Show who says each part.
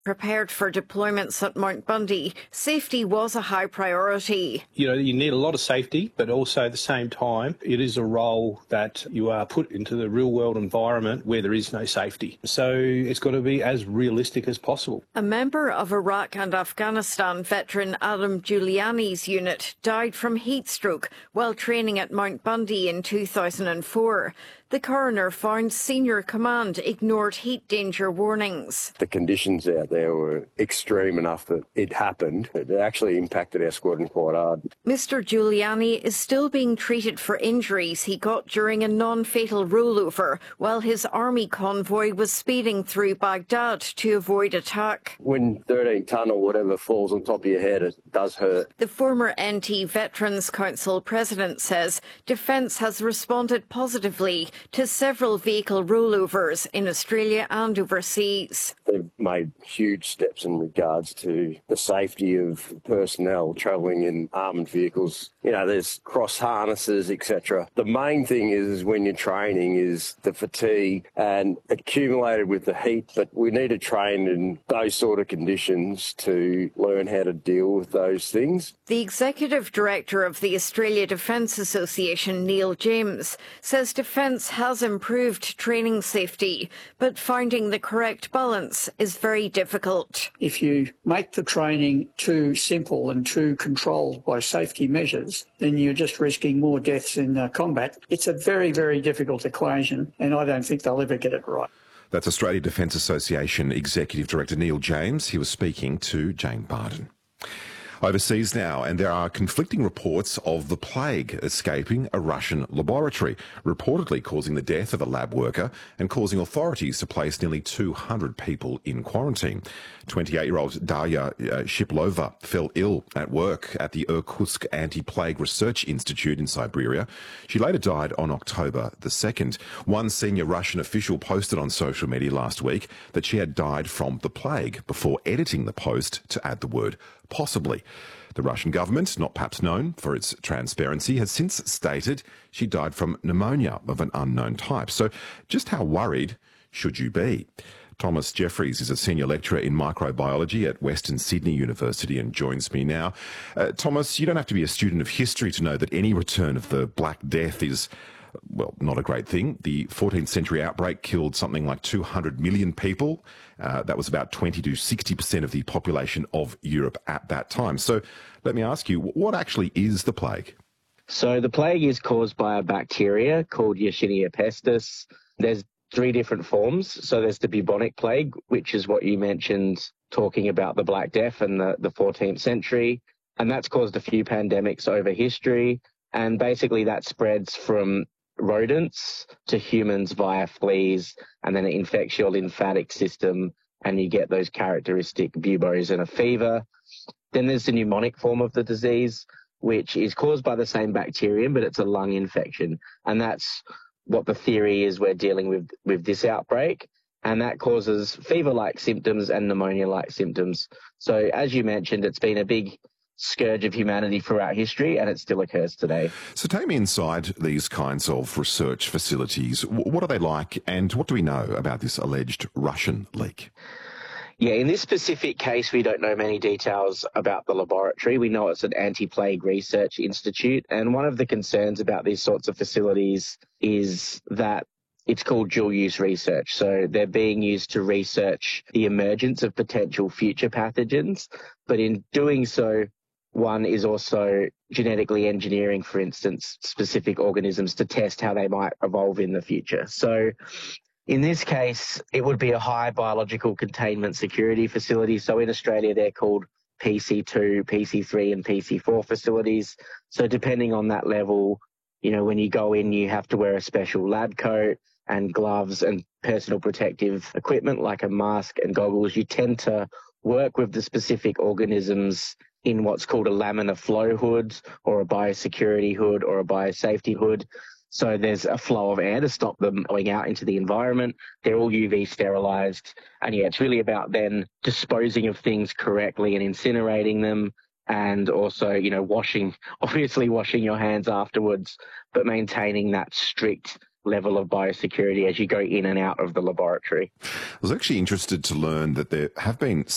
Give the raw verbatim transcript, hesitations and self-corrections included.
Speaker 1: prepared for deployments at Mount Bundy, safety was a high priority.
Speaker 2: You know, you need a lot of safety, but also at the same time, it is a role that you are put into the real-world environment where there is no safety. So it's got to be as realistic as possible.
Speaker 1: A member of Iraq and Afghanistan veteran Adam Giuliani's unit died from heat stroke while training at Mount Bundy in two thousand four. The coroner found senior command ignored heat danger warnings.
Speaker 3: The conditions out there were extreme enough that it happened. It actually impacted our squadron quite hard.
Speaker 1: Mister Giuliani is still being treated for injuries he got during a non-fatal rollover while his army convoy was speeding through Baghdad to avoid attack.
Speaker 3: When thirteen tonne or whatever falls on top of your head, it does hurt.
Speaker 1: The former N T Veterans Council president says Defence has responded positively to several vehicle rollovers in Australia and overseas.
Speaker 3: They've made huge steps in regards to the safety of personnel travelling in armoured vehicles. You know, there's cross harnesses, et cetera. The main thing is when you're training is the fatigue and accumulated with the heat, but we need to train in those sort of conditions to learn how to deal with those things.
Speaker 1: The Executive Director of the Australia Defence Association, Neil James, says Defence has improved training safety, but finding the correct balance is very difficult.
Speaker 4: If you make the training too simple and too controlled by safety measures, then you're just risking more deaths in uh, combat. It's a very, very difficult equation, and I don't think they'll ever get it right.
Speaker 5: That's Australia Defence Association Executive Director Neil James. He was speaking to Jane Barden. Overseas now, and there are conflicting reports of the plague escaping a Russian laboratory, reportedly causing the death of a lab worker and causing authorities to place nearly two hundred people in quarantine. twenty-eight-year-old Darya uh, Shiplova fell ill at work at the Irkutsk Anti-Plague Research Institute in Siberia. She later died on October the second. One senior Russian official posted on social media last week that she had died from the plague before editing the post to add the word possibly. The Russian government, not perhaps known for its transparency, has since stated she died from pneumonia of an unknown type. So just how worried should you be? Thomas Jeffries is a senior lecturer in microbiology at Western Sydney University and joins me now. Uh, Thomas, you don't have to be a student of history to know that any return of the Black Death is, well, not a great thing. The fourteenth century outbreak killed something like two hundred million people. Uh, that was about twenty to sixty percent of the population of Europe at that time. So let me ask you, what actually is the plague?
Speaker 6: So the plague is caused by a bacteria called Yersinia pestis. There's three different forms. So there's the bubonic plague, which is what you mentioned, talking about the Black Death in the, the fourteenth century. And that's caused a few pandemics over history. And basically that spreads from rodents to humans via fleas, and then it infects your lymphatic system and you get those characteristic buboes and a fever. Then there's the pneumonic form of the disease, which is caused by the same bacterium, but it's a lung infection. And that's what the theory is we're dealing with with this outbreak. And that causes fever-like symptoms and pneumonia-like symptoms. So as you mentioned, it's been a big scourge of humanity throughout history, and it still occurs today.
Speaker 5: So take me inside these kinds of research facilities. What are they like, and what do we know about this alleged Russian leak?
Speaker 6: Yeah, in this specific case, we don't know many details about the laboratory. We know it's an anti-plague research institute, and one of the concerns about these sorts of facilities is that it's called dual-use research. So they're being used to research the emergence of potential future pathogens, but in doing so, one is also genetically engineering, for instance, specific organisms to test how they might evolve in the future. So in this case, it would be a high biological containment security facility. So in Australia, they're called P C two, P C three and P C four facilities. So depending on that level, you know, when you go in, you have to wear a special lab coat and gloves and personal protective equipment like a mask and goggles. You tend to work with the specific organisms in what's called a laminar flow hood or a biosecurity hood or a biosafety hood. So there's a flow of air to stop them going out into the environment. They're all U V sterilized. And yeah, it's really about then disposing of things correctly and incinerating them, and also, you know, washing, obviously washing your hands afterwards, but maintaining that strict level of biosecurity as you go in and out of the laboratory.
Speaker 5: I was actually interested to learn that there have been